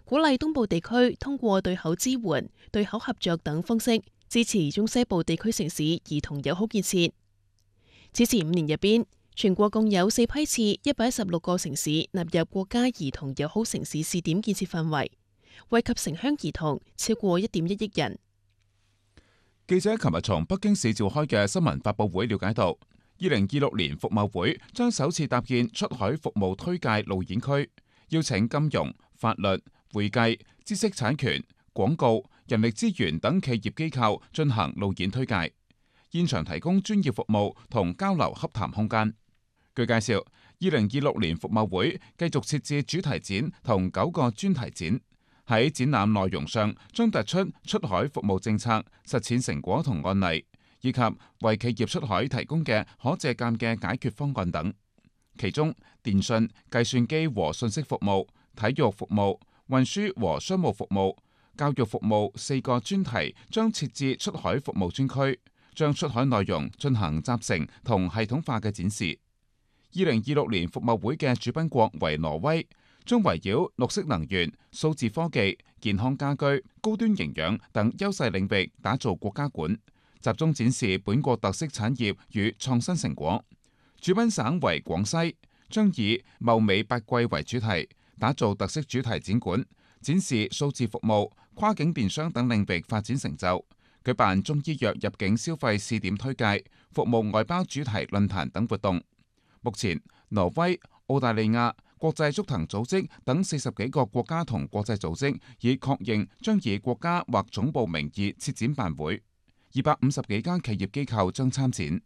鼓勵東部地區通過對口支援、對口合作等方式支持中西部地區城市兒童友好建設。此前5年入邊，全國共有4批次116個城市納入國家兒童友好城市試點建設範圍，惠及城鄉兒童超過1.1億人。 記者琴日從北京市召開嘅新聞發佈會了解到，2026年服貿會將首次搭建出海服務推介路演區，邀請金融、法律、會計、知識產權、廣告、人力資源等企業機構進行路演推介，現場提供專業服務同交流洽談空間。據介紹，2026年服貿會繼續設置主題展同9個專題展，喺展覽內容上將突出出海服務政策實踐成果同案例，以及為企業出海提供嘅可借鑑嘅解決方案等。其中，電信、計算機和信息服務、體育服務、運輸和商務服務、教育服務4個專題將設置出海服務專區，將出海內容進行集成同系統化嘅展示。2026年服貿會嘅主賓國為挪威，將圍繞綠色能源、數字科技、健康家居、高端營養等優勢領域打造國家館，集中展示本國特色產業與創新成果。主賓省為廣西，將以茂美8季為主題，打造特色主題展館，展示數字服務、跨境電商等領域發展成就，舉辦中醫藥入境消費試點推介、服務外包主題論壇等活動。目前，挪威、澳大利亞、國際足壇組織等40幾個國家同國際組織已確認將以國家或總部名義設展辦會，250幾間企業機構將參展。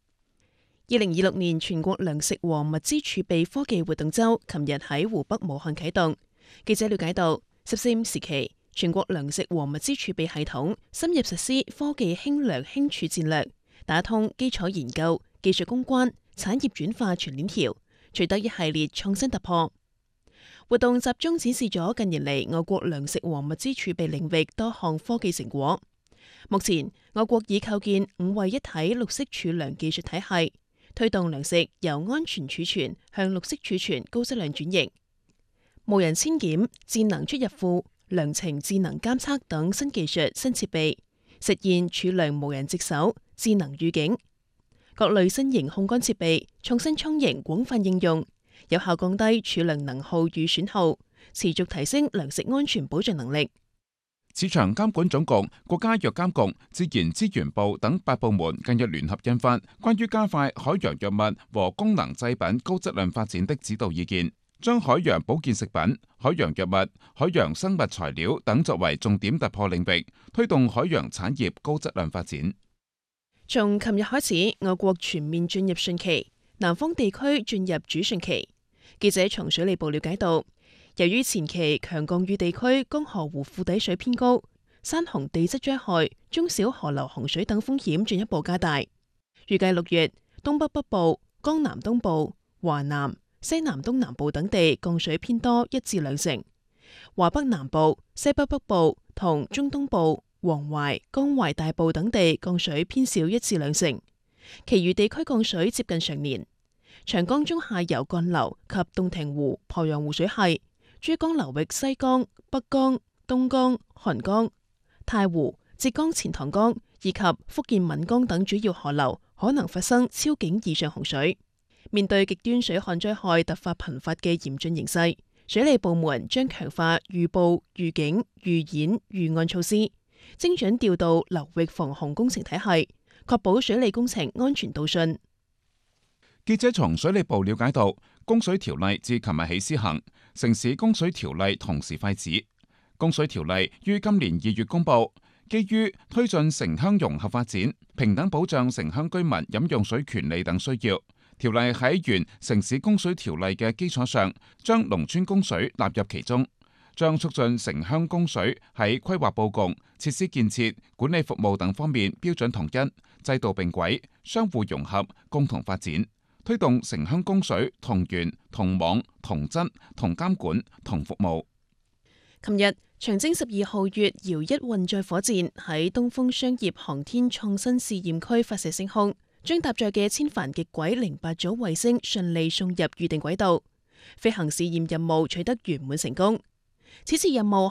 2026年全國糧食和物資儲備科技活動週琴日喺湖北武漢啟動。記者了解到，14時期，全國糧食和物資儲備系統深入實施科技興糧興儲戰略，打通基礎研究、技術攻關、產業轉化全鏈條，取得一系列創新突破。活動集中展示咗近年嚟我國糧食和物資儲備領域多項科技成果。目前，我國已構建5位一體綠色儲糧技術體系，推動糧食由安全儲存向綠色儲存高質量轉型。無人遷檢、智能出入庫、糧程智能監測等新技術新設備，實現儲糧無人值守、智能預警。各類新型控乾設備創新充盈廣泛應用，有效降低儲糧能耗與損耗，持續提升糧食安全保障能力。 市場監管總局、國家藥監局、自然資源部等8部門近日聯合印發關於加快海洋藥物和功能製品高質量發展的指導意見，將海洋保健食品、海洋藥物、海洋生物材料等作為重點突破領域，推動海洋產業高質量發展。 從琴日開始，我國全面進入汛期，南方地區進入主汛期。記者從水利部了解到，由於前期強降雨地區江河湖庫底水偏高，山洪地質災害、中小河流洪水等風險進一步加大。預計6月，東北北部、江南東部、華南、西南東南部等地降水偏多1至2成，華北南部、西北北部同中東部、黃淮、江淮大部等地降水偏少1至2成，其餘地區降水接近常年。長江中下游幹流及洞庭湖、鄱陽湖水系、珠江流域西江、北江、東江、韓江、太湖、浙江錢塘江以及福建閩江等主要河流可能發生超警以上洪水。面對極端水旱災害突發頻發嘅嚴峻形勢，水利部門將強化預報、預警、預演、預案措施，精準調度流域防洪工程體系，確保水利工程安全到汛。 記者從水利部了解到，供水條例自琴日起施行，城市供水條例同時廢止。供水條例於今年2月公布，基於推進城鄉融合發展、平等保障城鄉居民飲用水權利等需要，條例喺原城市供水條例嘅基礎上，將農村供水納入其中，將促進城鄉供水喺規劃佈局、設施建設、管理服務等方面標準統一、制度並軌、相互融合、共同發展。推動城鄉供水同源同網同質同監管同服務。 琴日，長征12號月遙1運載火箭喺東風商業航天創新試驗區發射升空，將搭載嘅千帆極軌08組衛星順利送入預定軌道，飛行試驗任務取得圓滿成功。此次任務